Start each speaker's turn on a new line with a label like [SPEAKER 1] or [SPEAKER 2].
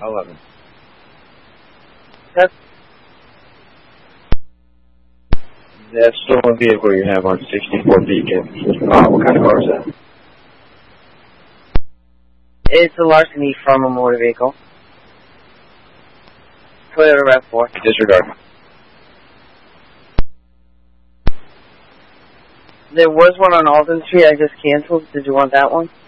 [SPEAKER 1] 11. That's the one vehicle you have on 64 Beacon. What kind of car is that?
[SPEAKER 2] It's a larceny from a motor vehicle. Toyota RAV4.
[SPEAKER 1] Disregard.
[SPEAKER 2] There was one on Alden Street I just canceled. Did you want that one?